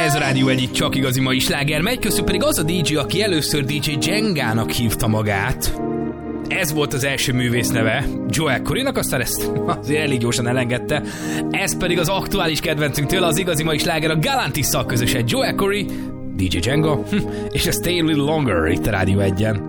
Ez a Rádió egyik csak igazi mai sláger megy, köztük pedig az a DJ, aki először DJ Jengának hívta magát. Ez volt az első művész neve, Joel Corrynak, aztán ezt azért elég gyorsan elengedte. Ez pedig az aktuális kedvencünktől, az igazi mai sláger a Galantisszal közösen. Joel Corry, DJ Jenga, és a Stay a Little Longer itt a Rádió 1-en.